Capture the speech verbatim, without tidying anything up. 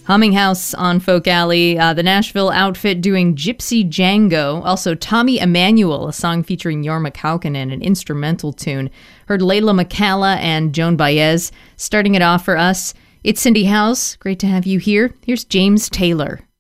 Humming House on Folk Alley, uh, the Nashville outfit doing Gypsy Django. Also, Tommy Emmanuel, a song featuring Jorma Kaukonen, an instrumental tune. Heard Layla McCalla and Joan Baez starting it off for us. It's Cindy House. Great to have you here. Here's James Taylor.